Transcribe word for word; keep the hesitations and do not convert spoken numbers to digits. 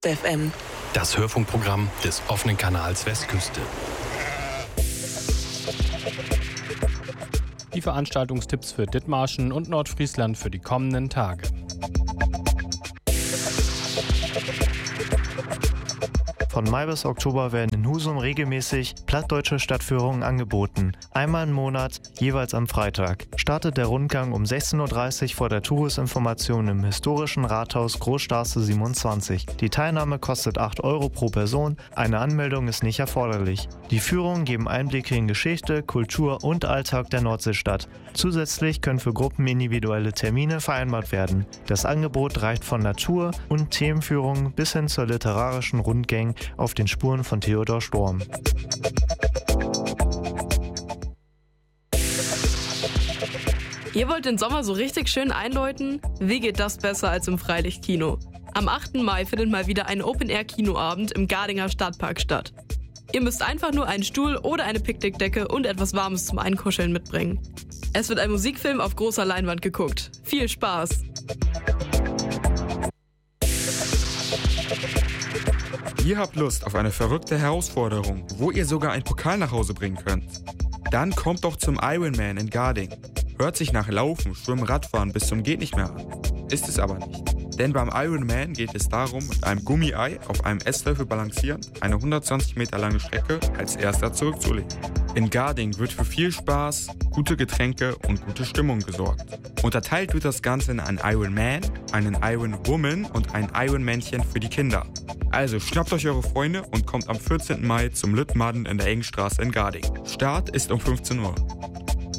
F M. Das Hörfunkprogramm des offenen Kanals Westküste. Die Veranstaltungstipps für Dithmarschen und Nordfriesland für die kommenden Tage. Von Mai bis Oktober werden in Husum regelmäßig plattdeutsche Stadtführungen angeboten. Einmal im Monat, jeweils am Freitag. Startet der Rundgang um sechzehn Uhr dreißig vor der Touristinformation im historischen Rathaus Großstraße siebenundzwanzig. Die Teilnahme kostet acht Euro pro Person, eine Anmeldung ist nicht erforderlich. Die Führungen geben Einblicke in Geschichte, Kultur und Alltag der Nordseestadt. Zusätzlich können für Gruppen individuelle Termine vereinbart werden. Das Angebot reicht von Natur- und Themenführungen bis hin zur literarischen Rundgängen auf den Spuren von Theodor Storm. Ihr wollt den Sommer so richtig schön einläuten? Wie geht das besser als im Freilichtkino? Am achten Mai findet mal wieder ein Open-Air-Kinoabend im Gardinger Stadtpark statt. Ihr müsst einfach nur einen Stuhl oder eine Picknickdecke und etwas Warmes zum Einkuscheln mitbringen. Es wird ein Musikfilm auf großer Leinwand geguckt. Viel Spaß! Ihr habt Lust auf eine verrückte Herausforderung, wo ihr sogar einen Pokal nach Hause bringen könnt? Dann kommt doch zum Ironman in Garding. Hört sich nach Laufen, Schwimmen, Radfahren bis zum geht nicht mehr an. Ist es aber nicht. Denn beim Ironman geht es darum, mit einem Gummiei auf einem Esslöffel balancierend eine hundertzwanzig Meter lange Strecke als erster zurückzulegen. In Garding wird für viel Spaß, gute Getränke und gute Stimmung gesorgt. Unterteilt wird das Ganze in einen Ironman, einen Ironwoman und ein Ironmännchen für die Kinder. Also schnappt euch eure Freunde und kommt am vierzehnten Mai zum Lüttmaden in der Engenstraße in Garding. Start ist um fünfzehn Uhr.